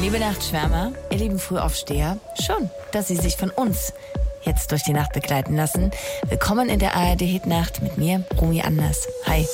Liebe Nachtschwärmer, ihr lieben Frühaufsteher, schon, dass Sie sich von uns jetzt durch die Nacht begleiten lassen. Willkommen in der ARD-Hitnacht mit mir, Romy Anders. Hi.